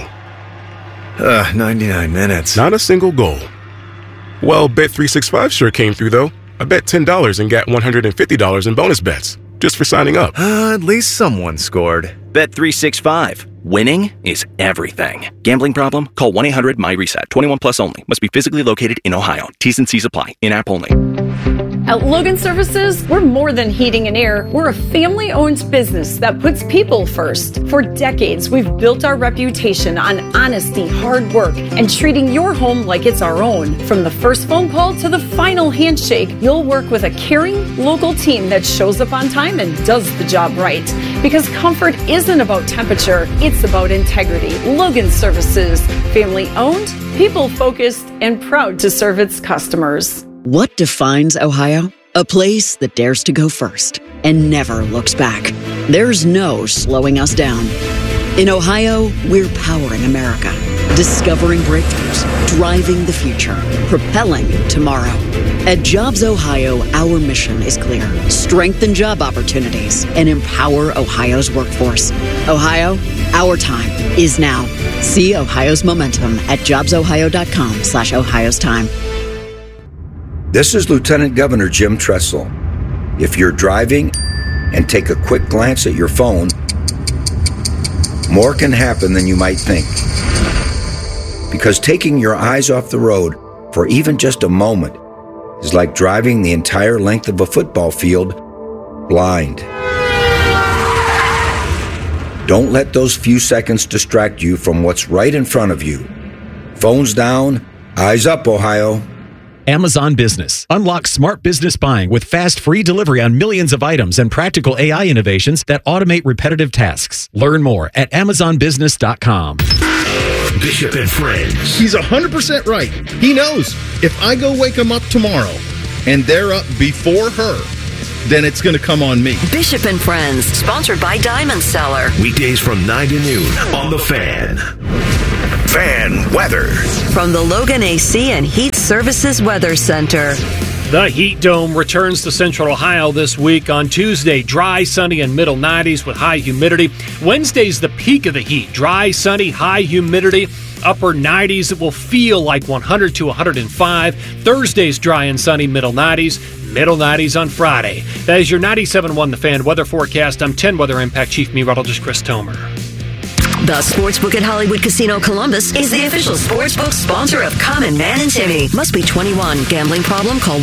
99 minutes. Not a single goal. Well, Bet365 sure came through, though. I bet $10 and got $150 in bonus bets just for signing up. At least someone scored. Bet365. Winning is everything. Gambling problem? Call 1-800-MY-RESET. 21 plus only. Must be physically located in Ohio. T's and C's apply. In-app only. At Logan Services, we're more than heating and air. We're a family-owned business that puts people first. For decades, we've built our reputation on honesty, hard work, and treating your home like it's our own. From the first phone call to the final handshake, you'll work with a caring, local team that shows up on time and does the job right. Because comfort isn't about temperature, it's about integrity. Logan Services, family-owned, people-focused, and proud to serve its customers. What defines Ohio? A place that dares to go first and never looks back. There's no slowing us down. In Ohio, we're powering America, discovering breakthroughs, driving the future, propelling tomorrow. At Jobs Ohio, our mission is clear. Strengthen job opportunities and empower Ohio's workforce. Ohio, our time is now. See Ohio's momentum at jobsohio.com/Ohio's time. This is Lieutenant Governor Jim Tressel. If you're driving and take a quick glance at your phone, more can happen than you might think. Because taking your eyes off the road for even just a moment is like driving the entire length of a football field blind. Don't let those few seconds distract you from what's right in front of you. Phones down, eyes up, Ohio. Amazon Business. Unlock smart business buying with fast, free delivery on millions of items and practical AI innovations that automate repetitive tasks. Learn more at AmazonBusiness.com. Bishop and Friends. He's 100% right. He knows if I go wake him up tomorrow and they're up before her, then it's going to come on me. Bishop and Friends, sponsored by Diamond Seller. Weekdays from 9 to noon on The Fan. Fan weather. From the Logan AC and Heat Services Weather Center. The heat dome returns to Central Ohio this week on Tuesday. Dry, sunny, and middle 90s with high humidity. Wednesday's the peak of the heat. Dry, sunny, high humidity. Upper 90s. It will feel like 100 to 105. Thursday's dry and sunny, middle 90s. Middle 90s on Friday. That is your 97.1 The Fan weather forecast. I'm 10 Weather Impact Chief Meteorologist Chris Tomer. The Sportsbook at Hollywood Casino Columbus is the official sportsbook sponsor of Common Man and Timmy. Must be 21. Gambling problem? Call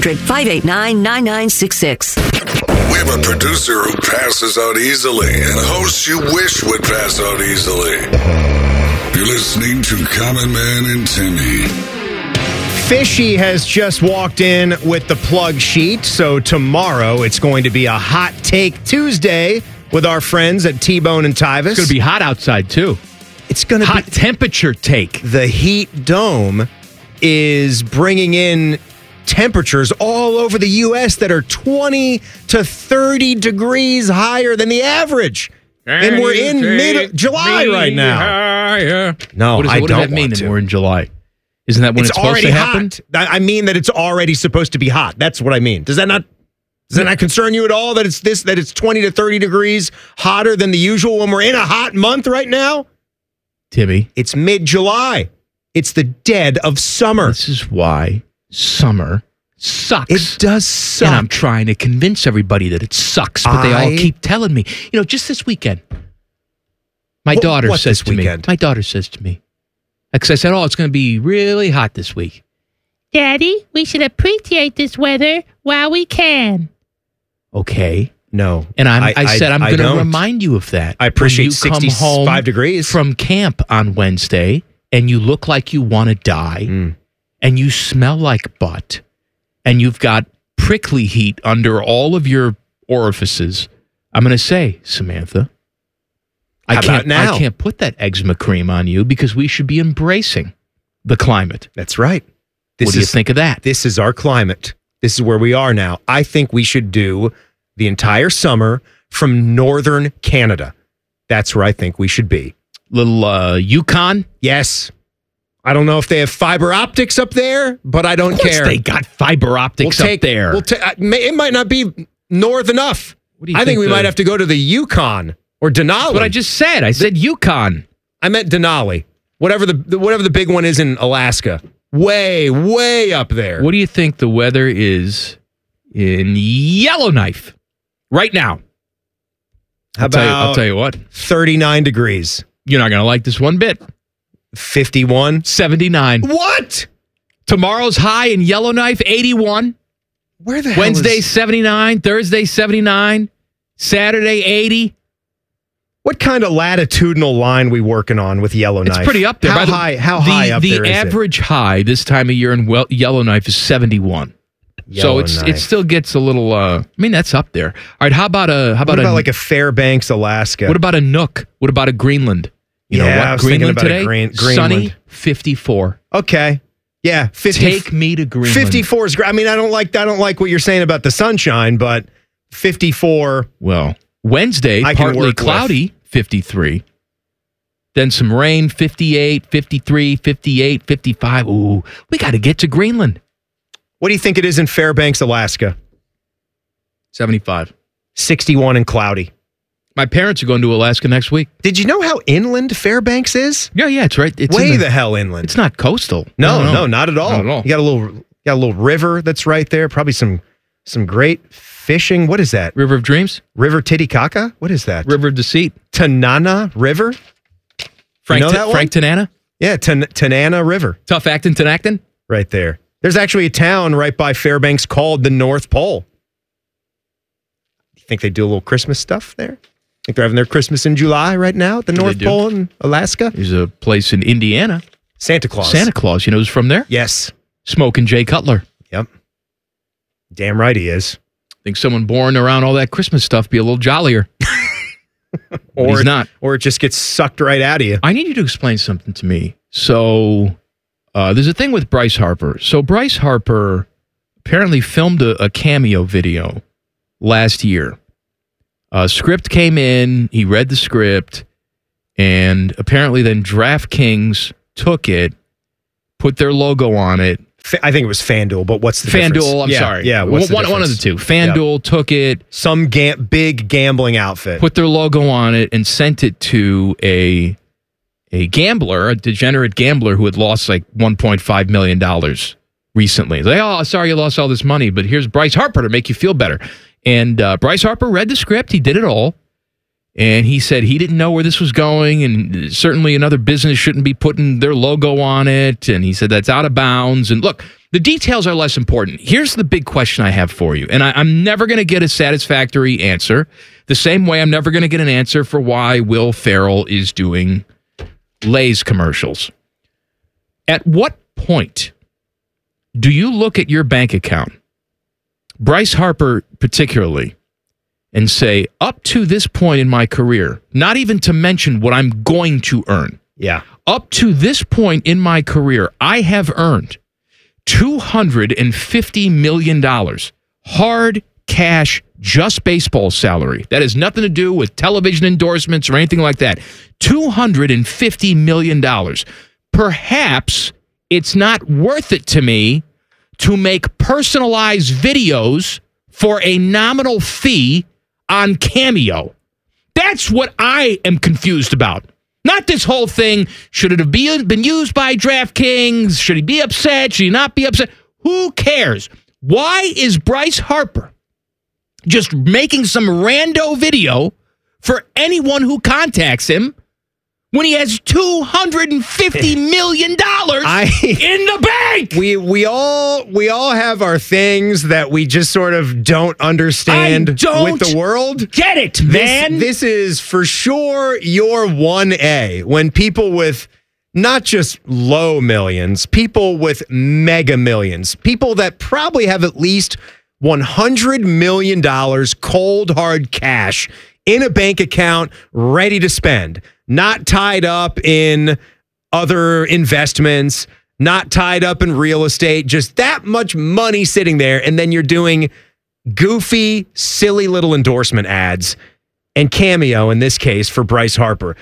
1-800-589-9966. We have a producer who passes out easily and a host you wish would pass out easily. You're listening to Common Man and Timmy. Fishy has just walked in with the plug sheet, so tomorrow it's going to be a Hot Take Tuesday with our friends at T-Bone and Tyvis. It's going to be hot outside, too. It's going to be hot temperature take. The heat dome is bringing in temperatures all over the U.S. that are 20 to 30 degrees higher than the average. And we're in mid-July right now. Higher. No, what does that mean that we're in July? Isn't that when it's supposed to happen? Hot. I mean that it's already supposed to be hot. That's what I mean. Does that not concern you at all that it's 20 to 30 degrees hotter than the usual when we're in a hot month right now? Timmy. It's mid-July. It's the dead of summer. This is why summer sucks. It does suck. And I'm trying to convince everybody that it sucks, but they all keep telling me. You know, just this weekend, my daughter says to me, because I said, it's going to be really hot this week. Daddy, we should appreciate this weather while we can. Okay. No. And I said, I'm going to remind you of that. I appreciate 65 degrees. From camp on Wednesday, and you look like you want to die, and you smell like butt, and you've got prickly heat under all of your orifices. I'm going to say, Samantha, I can't put that eczema cream on you because we should be embracing the climate. That's right. What do you think of that? This is our climate. This is where we are now. I think we should do the entire summer from northern Canada. That's where I think we should be. Little Yukon? Yes. I don't know if they have fiber optics up there, but I don't care. They got fiber optics up there. It might not be north enough. I think we might have to go to the Yukon or Denali. That's what I just said. I said Yukon. I meant Denali. Whatever the big one is in Alaska. Way, way up there. What do you think the weather is in Yellowknife right now? I'll tell you what. 39 degrees. You're not going to like this one bit. 51. 79. What? Tomorrow's high in Yellowknife, 81. Where the hell Wednesday, 79. Thursday, 79. Saturday, 80. What kind of latitudinal line we working on with Yellowknife? It's pretty up there. How high up there is it? The average high this time of year in Yellowknife is 71. So it still gets a little. That's up there. All right. How about like a Fairbanks, Alaska? What about a Nook? What about a Greenland? You know what? Greenland today, Greenland. Sunny, 54. Okay. Yeah, 50. Take me to Greenland. 54 is great. I mean, I don't like what you're saying about the sunshine, but 54. Well, Wednesday, partly cloudy, 53. Then some rain, 58, 53, 58, 55. Ooh, we got to get to Greenland. What do you think it is in Fairbanks, Alaska? 75. 61 and cloudy. My parents are going to Alaska next week. Did you know how inland Fairbanks is? Yeah, it's right. It's way the hell inland. It's not coastal. No, not at all. Not at all. You got a little river that's right there. Probably some great fishing. What is that? River of Dreams? River Titicaca? What is that? River of Deceit. Tanana River? Frank Tanana? Yeah, Tanana River. Tough Acton, Tenacton? Right there. There's actually a town right by Fairbanks called the North Pole. You think they do a little Christmas stuff there? Think they're having their Christmas in July right now at the North Pole in Alaska? There's a place in Indiana. Santa Claus. Santa Claus, you know who's from there? Yes. smoking Jay Cutler. Yep. Damn right he is. Think someone born around all that Christmas stuff be a little jollier. Or he's not. Or it just gets sucked right out of you. I need you to explain something to me. So there's a thing with Bryce Harper. So Bryce Harper apparently filmed a cameo video last year. A script came in, he read the script, and apparently then DraftKings took it, put their logo on it. I think it was FanDuel, but what's the difference? FanDuel, I'm sorry. Yeah, one of the two. FanDuel took it. Some big gambling outfit. Put their logo on it and sent it to a gambler, a degenerate gambler who had lost like $1.5 million recently. Like, oh, sorry you lost all this money, but here's Bryce Harper to make you feel better. And Bryce Harper read the script. He did it all. And he said he didn't know where this was going, and certainly another business shouldn't be putting their logo on it. And he said that's out of bounds. And look, the details are less important. Here's the big question I have for you, and I'm never going to get a satisfactory answer, the same way I'm never going to get an answer for why Will Ferrell is doing Lay's commercials. At what point do you look at your bank account, Bryce Harper particularly, and say, up to this point in my career, not even to mention what I'm going to earn. Yeah. Up to this point in my career, I have earned $250 million. Hard cash, just baseball salary. That has nothing to do with television endorsements or anything like that. $250 million. Perhaps it's not worth it to me to make personalized videos for a nominal fee on Cameo. That's what I am confused about. Not this whole thing. Should it have been used by DraftKings? Should he be upset? Should he not be upset? Who cares? Why is Bryce Harper just making some rando video for anyone who contacts him when he has $250 million in the bank? We all have our things that we just sort of don't understand with the world. Get it, man. This is for sure your 1A. When people with not just low millions, people with mega millions, people that probably have at least $100 million cold hard cash in a bank account ready to spend. Not tied up in other investments, not tied up in real estate, just that much money sitting there. And then you're doing goofy, silly little endorsement ads and Cameo in this case for Bryce Harper.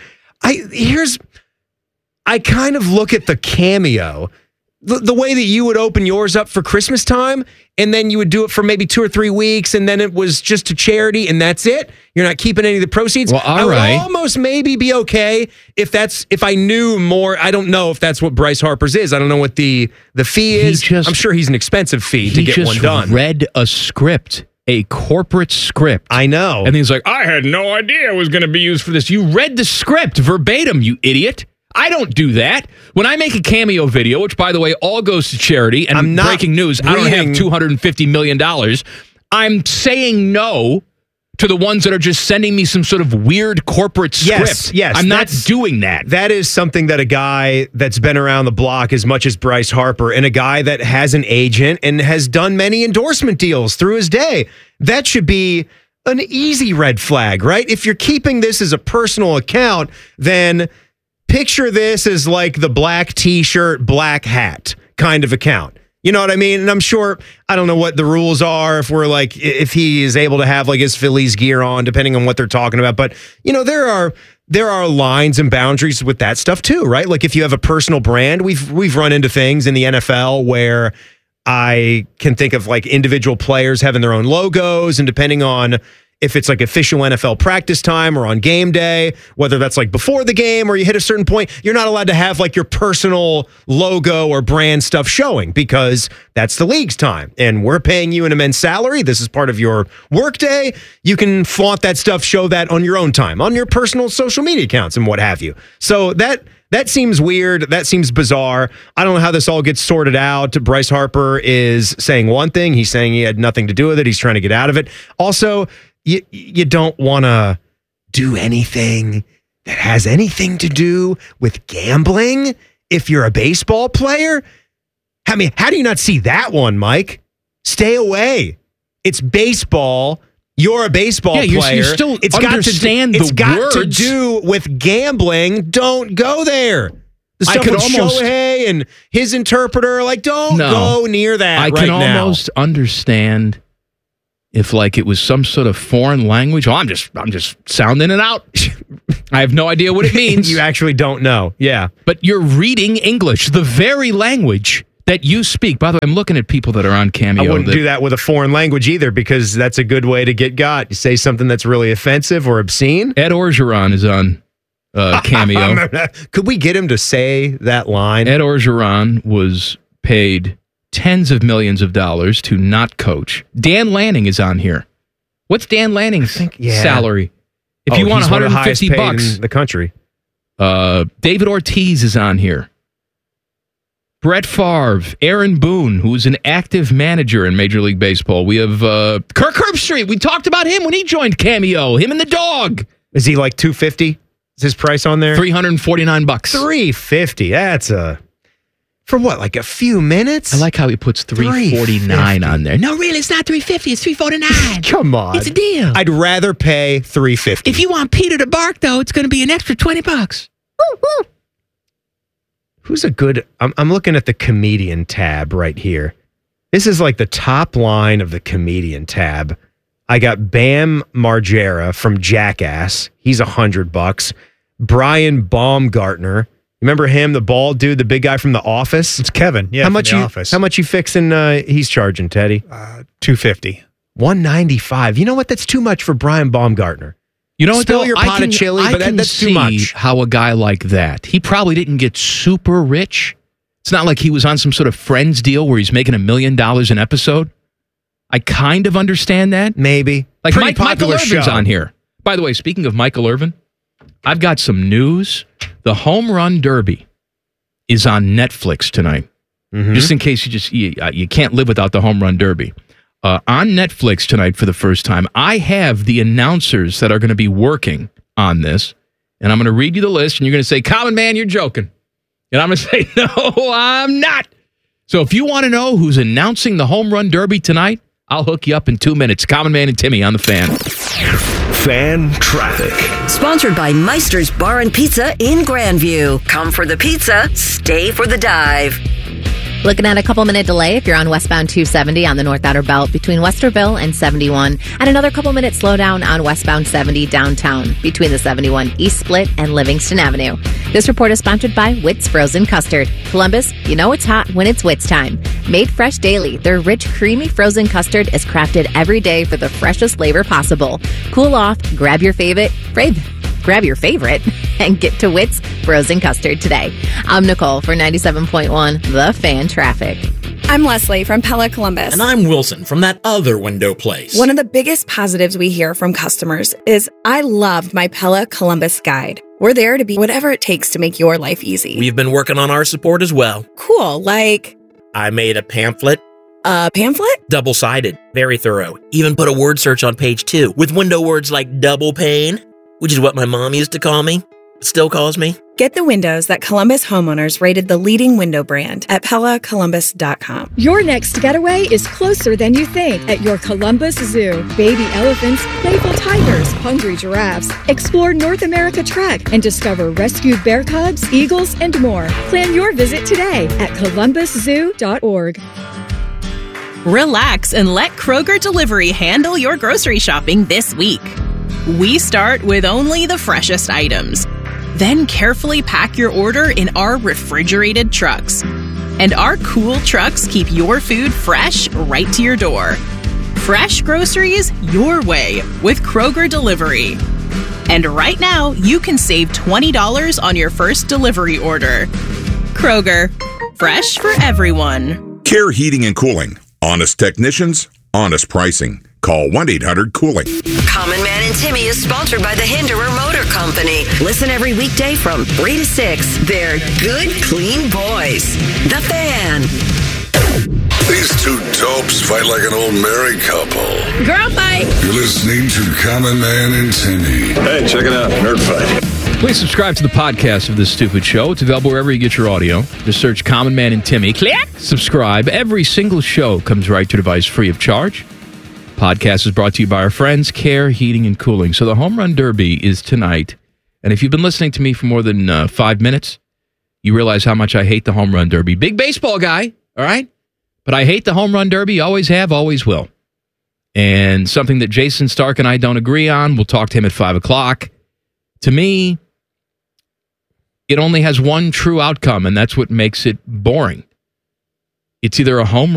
I kind of look at the Cameo the way that you would open yours up for Christmas time, and then you would do it for maybe 2 or 3 weeks, and then it was just to charity, and that's it. You're not keeping any of the proceeds. Well, all right. I would almost maybe be okay if I knew more. I don't know if that's what Bryce Harper's is. I don't know what the fee is. I'm sure he's an expensive fee to get one done. He just read a script, a corporate script. I know. And he's like, I had no idea it was going to be used for this. You read the script verbatim, you idiot. I don't do that. When I make a Cameo video, which, by the way, all goes to charity, and I'm not breaking news, I don't have $250 million, I'm saying no to the ones that are just sending me some sort of weird corporate script. Yes, I'm not doing that. That is something that a guy that's been around the block as much as Bryce Harper, and a guy that has an agent and has done many endorsement deals through his day, that should be an easy red flag, right? If you're keeping this as a personal account, then picture this as like the black t-shirt, black hat kind of account. You know what I mean? And I'm sure, I don't know what the rules are if he is able to have like his Phillies gear on, depending on what they're talking about. But, you know, there are lines and boundaries with that stuff too, right? Like if you have a personal brand, we've run into things in the NFL where I can think of like individual players having their own logos, and depending on if it's like official NFL practice time or on game day, whether that's like before the game or you hit a certain point, you're not allowed to have like your personal logo or brand stuff showing, because that's the league's time. And we're paying you an immense salary. This is part of your work day. You can flaunt that stuff, show that on your own time, on your personal social media accounts and what have you. So that seems weird. That seems bizarre. I don't know how this all gets sorted out. Bryce Harper is saying one thing. He's saying he had nothing to do with it. He's trying to get out of it. Also, you don't want to do anything that has anything to do with gambling if you're a baseball player. I mean, how do you not see that one, Mike? Stay away. It's baseball. You're a baseball player. You still it's understand It's got words. to do with gambling. Don't go there. The stuff with Shohei and his interpreter, like, don't go near that I can almost understand if, like, it was some sort of foreign language. Oh, I'm just sounding it out. I have no idea what it means. You actually don't know. Yeah. But you're reading English, the very language that you speak. By the way, I'm looking at people that are on Cameo. I wouldn't do that with a foreign language either, because that's a good way to get got. You say something that's really offensive or obscene. Ed Orgeron is on Cameo. Could we get him to say that line? Ed Orgeron was paid tens of millions of dollars to not coach. Dan Lanning is on here. What's Dan Lanning's salary? If you want $150 in the country. David Ortiz is on here. Brett Favre, Aaron Boone, who's an active manager in Major League Baseball. We have Kirk Herbstreit. We talked about him when he joined Cameo. Him and the dog. Is he like $250? Is his price on there? $349. $350. That's for what? Like a few minutes? I like how he puts $349 on there. No, really, it's not $350. It's $349. Come on, it's a deal. I'd rather pay $350. If you want Peter to bark, though, it's going to be an extra $20. Woo-hoo. Who's a good... I'm looking at the comedian tab right here. This is like the top line of the comedian tab. I got Bam Margera from Jackass. He's $100. Brian Baumgartner. Remember him, the bald dude, the big guy from The Office? It's Kevin. Yeah, from The Office. How much you fixing he's charging, Teddy? $250. $195. You know what? That's too much for Brian Baumgartner. You know what, Spill your pot of chili, but that's too much. How a guy like that, he probably didn't get super rich. It's not like he was on some sort of Friends deal where he's making $1 million an episode. I kind of understand that. Maybe. Like Michael Irvin's on here. By the way, speaking of Michael Irvin, I've got some news. The Home Run Derby is on Netflix tonight. Mm-hmm. Just in case you can't live without the Home Run Derby. On Netflix tonight for the first time, I have the announcers that are going to be working on this, and I'm going to read you the list, and you're going to say, Common Man, you're joking. And I'm going to say, no, I'm not. So if you want to know who's announcing the Home Run Derby tonight, I'll hook you up in 2 minutes. Common Man and Timmy on the Fan. Fan Traffic. Sponsored by Meister's Bar and Pizza in Grandview. Come for the pizza, stay for the dive. Looking at a couple-minute delay if you're on westbound 270 on the North Outer Belt between Westerville and 71, and another couple-minute slowdown on westbound 70 downtown between the 71 East Split and Livingston Avenue. This report is sponsored by Witt's Frozen Custard. Columbus, you know it's hot when it's Witt's time. Made fresh daily, their rich, creamy frozen custard is crafted every day for the freshest flavor possible. Cool off, grab your favorite, and get to Witt's Frozen Custard today. I'm Nicole for 97.1 The Fan Traffic. I'm Leslie from Pella Columbus. And I'm Wilson from that other window place. One of the biggest positives we hear from customers is, I loved my Pella Columbus guide. We're there to be whatever it takes to make your life easy. We've been working on our support as well. Cool, like... I made a pamphlet. A pamphlet? Double-sided. Very thorough. Even put a word search on page 2 with window words like double pane, which is what my mom used to call me. Still calls me. Get the windows that Columbus homeowners rated the leading window brand at PellaColumbus.com. Your next getaway is closer than you think at your Columbus Zoo. Baby elephants, playful tigers, hungry giraffes. Explore North America Trek and discover rescued bear cubs, eagles, and more. Plan your visit today at columbuszoo.org. Relax and let Kroger Delivery handle your grocery shopping this week. We start with only the freshest items. Then carefully pack your order in our refrigerated trucks. And our cool trucks keep your food fresh right to your door. Fresh groceries your way with Kroger Delivery. And right now, you can save $20 on your first delivery order. Kroger, fresh for everyone. Care Heating and Cooling. Honest technicians, honest pricing. Call 1-800-COOLING. Common Man and Timmy is sponsored by the Hinderer Motor Company. Listen every weekday from 3 to 6. They're good, clean boys. The Fan. These two dopes fight like an old married couple. Girl fight. You're listening to Common Man and Timmy. Hey, check it out. Nerd Fight. Please subscribe to the podcast of this stupid show. It's available wherever you get your audio. Just search Common Man and Timmy. Click. Subscribe. Every single show comes right to your device free of charge. Podcast is brought to you by our friends, Care Heating and Cooling. So the Home Run Derby is tonight. And if you've been listening to me for more than 5 minutes, you realize how much I hate the Home Run Derby. Big baseball guy, all right? But I hate the Home Run Derby. Always have, always will. And something that Jason Stark and I don't agree on, we'll talk to him at 5 o'clock. To me, it only has one true outcome, and that's what makes it boring. It's either a home